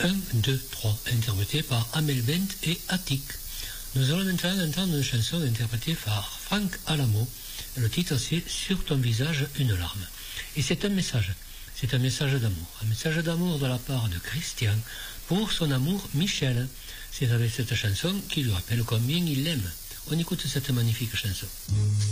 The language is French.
1, 2, 3, interprété par Amel Bent et Attic. Nous allons maintenant entendre une chanson interprétée par Frank Alamo. Le titre c'est Sur ton visage une larme. Et c'est un message d'amour. Un message d'amour de la part de Christian pour son amour Michel. C'est avec cette chanson qu'il lui rappelle combien il l'aime. On écoute cette magnifique chanson.